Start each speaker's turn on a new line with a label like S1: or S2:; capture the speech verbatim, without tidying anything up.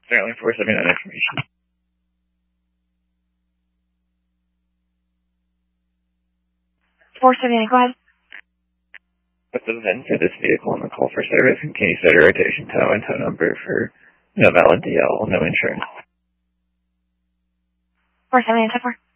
S1: Certainly four seventy-nine information.
S2: four seventy-nine, go ahead.
S1: What's the V I N for this vehicle on the call for service? And can you set a rotation tow and tow number for no valid D L, no insurance?
S2: four seventy-nine, four.